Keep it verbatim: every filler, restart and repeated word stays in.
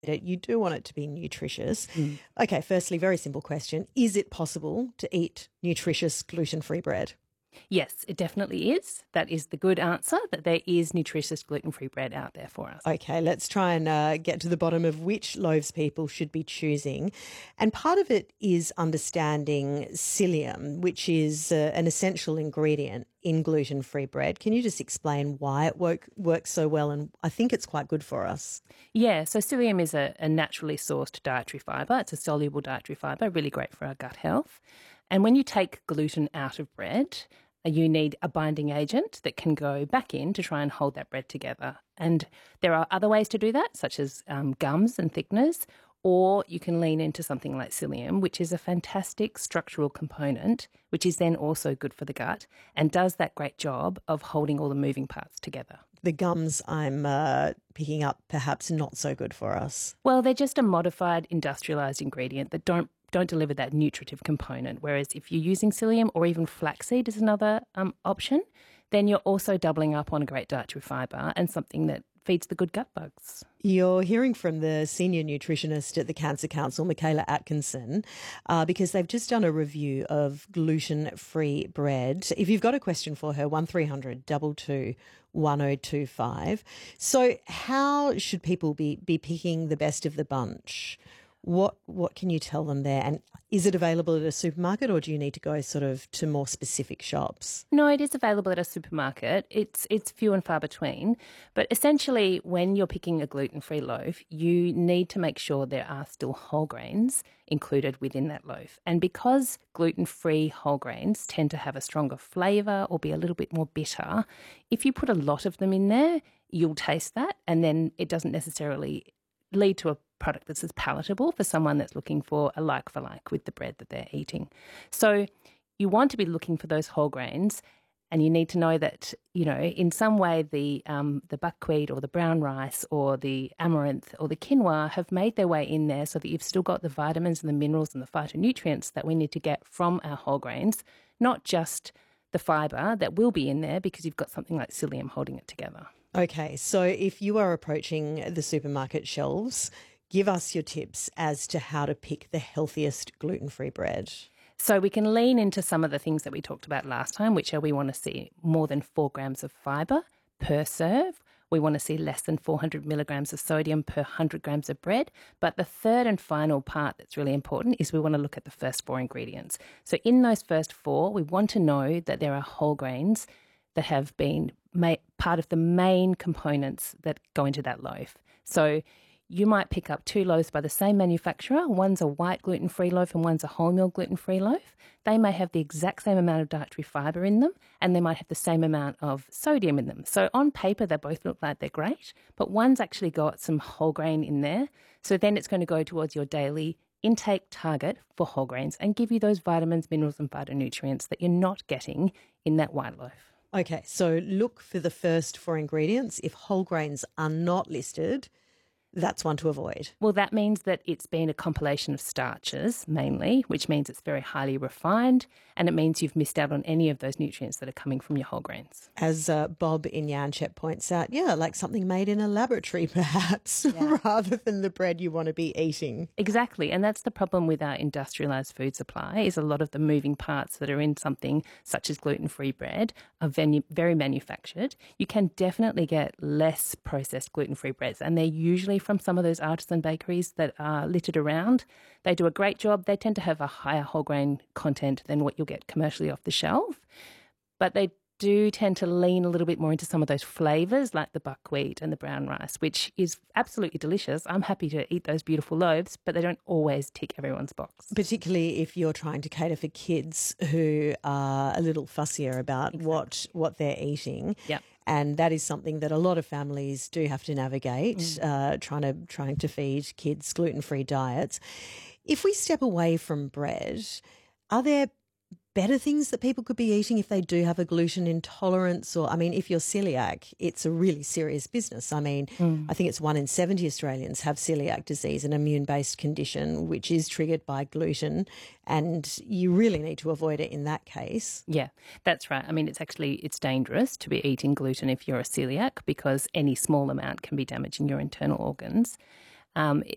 it, you do want it to be nutritious. Mm. Okay, firstly, very simple question. Is it possible to eat nutritious gluten-free bread? Yes, it definitely is. That is the good answer, that there is nutritious gluten-free bread out there for us. Okay, let's try and uh, get to the bottom of which loaves people should be choosing. And part of it is understanding psyllium, which is uh, an essential ingredient in gluten-free bread. Can you just explain why it work, works so well? And I think it's quite good for us. Yeah, so psyllium is a, a naturally sourced dietary fibre. It's a soluble dietary fibre, really great for our gut health. And when you take gluten out of bread, you need a binding agent that can go back in to try and hold that bread together. And there are other ways to do that, such as um, gums and thickeners, or you can lean into something like psyllium, which is a fantastic structural component, which is then also good for the gut and does that great job of holding all the moving parts together. The gums I'm uh, picking up perhaps not so good for us. Well, they're just a modified industrialised ingredient that don't don't deliver that nutritive component. Whereas if you're using psyllium or even flaxseed is another um, option, then you're also doubling up on a great dietary fibre and something that feeds the good gut bugs. You're hearing from the senior nutritionist at the Cancer Council, Michaela Atkinson, uh, because they've just done a review of gluten-free bread. If you've got a question for her, one three hundred two two one oh two five. So how should people be, be picking the best of the bunch? What what can you tell them there? And is it available at a supermarket, or do you need to go sort of to more specific shops? No, it is available at a supermarket. It's it's few and far between. But essentially, when you're picking a gluten-free loaf, you need to make sure there are still whole grains included within that loaf. And because gluten-free whole grains tend to have a stronger flavour or be a little bit more bitter, if you put a lot of them in there, you'll taste that, and then it doesn't necessarily lead to a product that's as palatable for someone that's looking for a like for like with the bread that they're eating. So you want to be looking for those whole grains, and you need to know that, you know, in some way the um, the buckwheat or the brown rice or the amaranth or the quinoa have made their way in there so that you've still got the vitamins and the minerals and the phytonutrients that we need to get from our whole grains, not just the fibre that will be in there because you've got something like psyllium holding it together. Okay, so if you are approaching the supermarket shelves, give us your tips as to how to pick the healthiest gluten-free bread. So we can lean into some of the things that we talked about last time, which are we want to see more than four grams of fibre per serve. We want to see less than four hundred milligrams of sodium per one hundred grams of bread. But the third and final part that's really important is we want to look at the first four ingredients. So in those first four, we want to know that there are whole grains that have been ma- part of the main components that go into that loaf. So you might pick up two loaves by the same manufacturer. One's a white gluten-free loaf and one's a wholemeal gluten-free loaf. They may have the exact same amount of dietary fibre in them, and they might have the same amount of sodium in them. So on paper, they both look like they're great, but one's actually got some whole grain in there. So then it's going to go towards your daily intake target for whole grains and give you those vitamins, minerals and phytonutrients that you're not getting in that white loaf. Okay, so look for the first four ingredients. If whole grains are not listed, that's one to avoid. Well, that means that it's been a compilation of starches mainly, which means it's very highly refined, and it means you've missed out on any of those nutrients that are coming from your whole grains. As uh, Bob in Yanchep points out, yeah, like something made in a laboratory perhaps, Yeah. rather than the bread you want to be eating. Exactly, and that's the problem with our industrialised food supply is a lot of the moving parts that are in something such as gluten-free bread are venu- very manufactured. You can definitely get less processed gluten-free breads, and they're usually from some of those artisan bakeries that are littered around. They do a great job. They tend to have a higher whole grain content than what you'll get commercially off the shelf, but they do tend to lean a little bit more into some of those flavours like the buckwheat and the brown rice, which is absolutely delicious. I'm happy to eat those beautiful loaves, but they don't always tick everyone's box. Particularly if you're trying to cater for kids who are a little fussier about Exactly. what, what they're eating. Yep. And that is something that a lot of families do have to navigate, mm. uh, trying to trying to feed kids gluten-free diets. If we step away from bread, are there better things that people could be eating if they do have a gluten intolerance? Or, I mean, if you're celiac, it's a really serious business. I mean, mm. I think it's one in seventy Australians have celiac disease, an immune-based condition which is triggered by gluten, and you really need to avoid it in that case. Yeah, that's right. I mean, it's actually, it's dangerous to be eating gluten if you're a celiac because any small amount can be damaging your internal organs. Um,